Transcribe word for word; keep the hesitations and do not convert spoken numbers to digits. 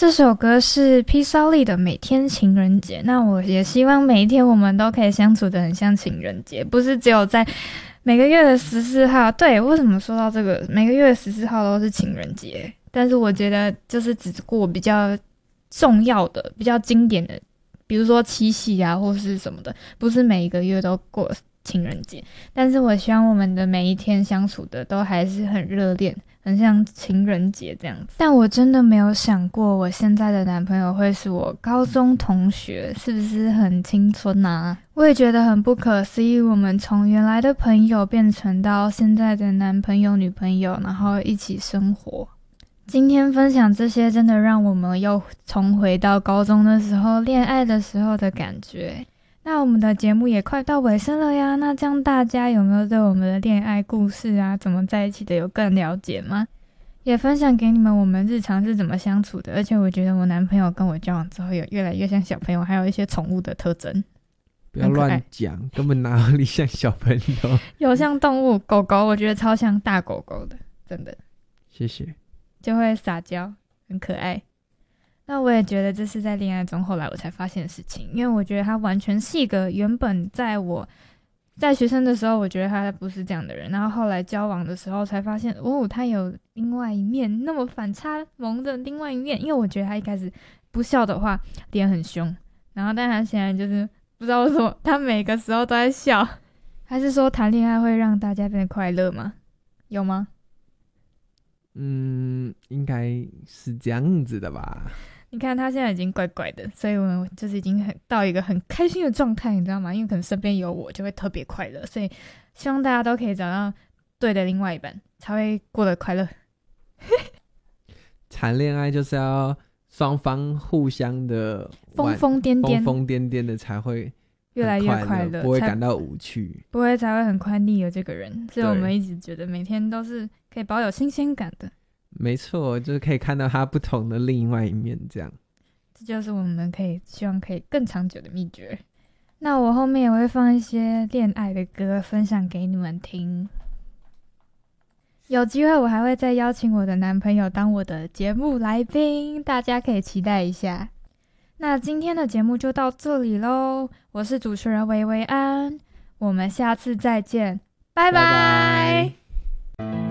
这首歌是 P. Solly 的《每天情人节》。那我也希望每一天我们都可以相处得很像情人节，不是只有在每个月的十四号。对，为什么说到这个每个月的十四号都是情人节？但是我觉得就是只过比较重要的、比较经典的，比如说七夕啊或是什么的，不是每一个月都过情人节。但是我希望我们的每一天相处的都还是很热恋，很像情人节这样子。但我真的没有想过我现在的男朋友会是我高中同学，是不是很青春啊？我也觉得很不可思议，我们从原来的朋友变成到现在的男朋友女朋友，然后一起生活。今天分享这些真的让我们又重回到高中的时候恋爱的时候的感觉。那我们的节目也快到尾声了呀，那这样大家有没有对我们的恋爱故事啊，怎么在一起的有更了解吗？也分享给你们我们日常是怎么相处的。而且我觉得我男朋友跟我交往之后有越来越像小朋友，还有一些宠物的特征。 不要乱讲，根本哪里像小朋友。 有像动物，狗狗我觉得超像大狗狗的，真的。 谢谢。 就会撒娇，很可爱。那我也觉得这是在恋爱中后来我才发现的事情，因为我觉得他完全是一个原本在我在学生的时候我觉得他不是这样的人，然后后来交往的时候才发现哦，他有另外一面，那么反差萌的另外一面。因为我觉得他一开始不笑的话脸很凶，然后但他现在就是不知道为什么他每个时候都在笑。还是说谈恋爱会让大家变得快乐吗？有吗？ 嗯，应该是这样子的吧。 你看他现在已经怪怪的，所以我们就是已经很到一个很开心的状态，你知道吗？因为可能身边有我就会特别快乐，所以希望大家都可以找到对的另外一半，才会过得快乐。 谈恋爱就是要双方互相的疯疯癫癫疯疯癫癫的才会越来越快乐， 不会感到无趣， 不会才会很快腻了这个人。所以我们一直觉得每天都是可以保有新鲜感的。 没错，就是可以看到他不同的另外一面，这样。 这就是我们可以希望可以更长久的秘诀。那我后面也会放一些恋爱的歌分享给你们听。有机会我还会再邀请我的男朋友当我的节目来宾，大家可以期待一下。那今天的节目就到这里咯，我是主持人维维安，我们下次再见，拜拜。拜拜。